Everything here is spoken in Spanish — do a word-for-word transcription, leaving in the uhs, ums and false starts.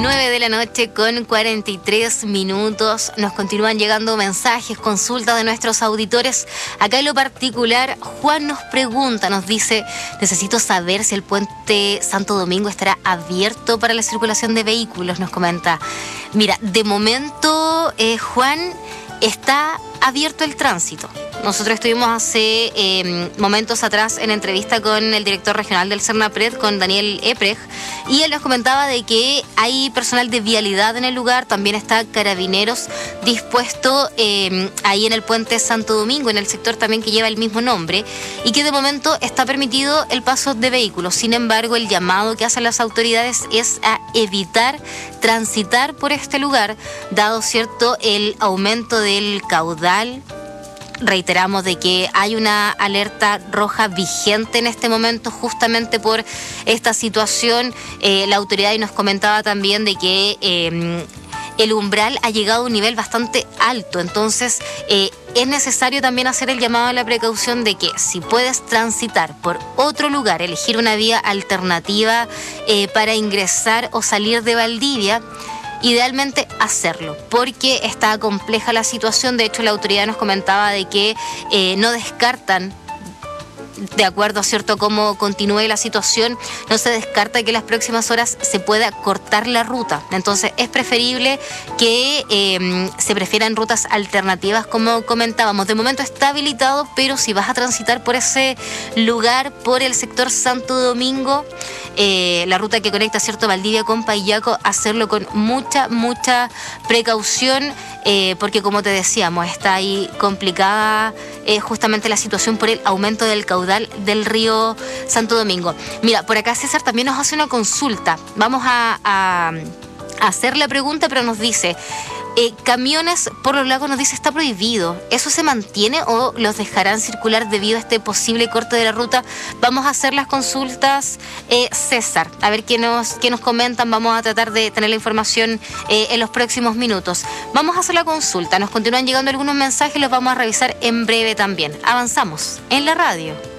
nueve de la noche con cuarenta y tres minutos. Nos continúan llegando mensajes, consultas de nuestros auditores. Acá en lo particular, Juan nos pregunta, nos dice: necesito saber si el puente Santo Domingo estará abierto para la circulación de vehículos, nos comenta. Mira, de momento, eh, Juan, está abierto el tránsito. Nosotros estuvimos hace eh, momentos atrás en entrevista con el director regional del Sernapred, con Daniel Eprej, y él nos comentaba de que hay personal de vialidad en el lugar, también está Carabineros dispuesto eh, ahí en el puente Santo Domingo, en el sector también que lleva el mismo nombre, y que de momento está permitido el paso de vehículos. Sin embargo, el llamado que hacen las autoridades es a evitar transitar por este lugar, dado cierto el aumento del caudal. Reiteramos de que hay una alerta roja vigente en este momento justamente por esta situación. Eh, la autoridad nos comentaba también de que eh, el umbral ha llegado a un nivel bastante alto, entonces eh, es necesario también hacer el llamado a la precaución de que si puedes transitar por otro lugar, elegir una vía alternativa eh, para ingresar o salir de Valdivia, idealmente hacerlo, porque está compleja la situación. De hecho, la autoridad nos comentaba de que eh, no descartan, de acuerdo a cierto cómo continúe la situación, no se descarta que en las próximas horas se pueda cortar la ruta. Entonces es preferible que eh, se prefieran rutas alternativas, como comentábamos. De momento está habilitado, pero si vas a transitar por ese lugar, por el sector Santo Domingo, eh, la ruta que conecta, cierto, Valdivia con Payaco, hacerlo con mucha, mucha precaución, eh, porque como te decíamos, está ahí complicada eh, justamente la situación por el aumento del caudal del río Santo Domingo. Mira, por acá César también nos hace una consulta. Vamos a, a, a hacer la pregunta, pero nos dice: eh, camiones por los lagos, nos dice, está prohibido. ¿Eso se mantiene o los dejarán circular debido a este posible corte de la ruta? Vamos a hacer las consultas, eh, César, a ver qué nos, qué nos comentan. Vamos a tratar de tener la información eh, en los próximos minutos. Vamos a hacer la consulta. Nos continúan llegando algunos mensajes, los vamos a revisar en breve también. Avanzamos en la radio.